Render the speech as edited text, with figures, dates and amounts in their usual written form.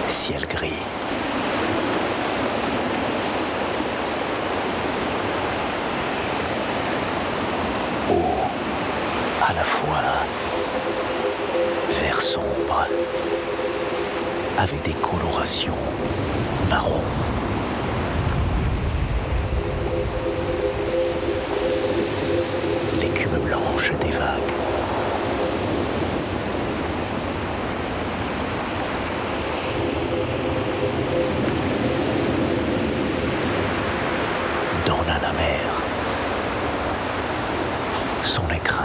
ciel gris. Eau à la fois vert sombre avec des colorations marron. L'écume blanche des vagues. Dans la mer, son écran.